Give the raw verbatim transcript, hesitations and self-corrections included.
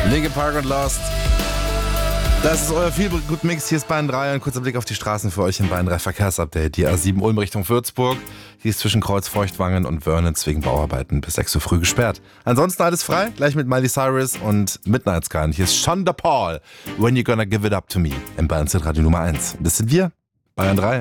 Linkin Park und Lost. Das ist euer Feel-Good-Mix. Hier ist Bayern drei. Ein kurzer Blick auf die Straßen für euch im Bayern drei Verkehrsupdate. Die A sieben Ulm Richtung Würzburg. Die ist zwischen Kreuz Feuchtwangen und Wörnitz wegen Bauarbeiten bis sechs Uhr früh gesperrt. Ansonsten alles frei. Gleich mit Miley Cyrus und Midnight Sky. Und hier ist Shonda Paul. When You Gonna Give It Up To Me. Im Bayern Radio Nummer eins. Das sind wir. Bayern drei.